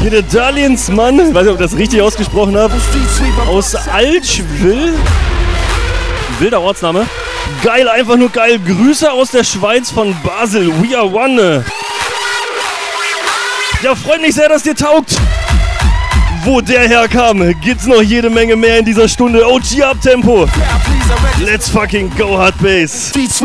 Hier der Darlehensmann, ich weiß nicht, ob ich das richtig ausgesprochen habe, aus Altschwil. Wilder Ortsname. Geil, einfach nur geil. Grüße aus der Schweiz von Basel. We are one. Ja, freut mich sehr, dass dir taugt. Wo der herkam, gibt's noch jede Menge mehr in dieser Stunde. OG Abtempo. Let's fucking go, Hard Bass.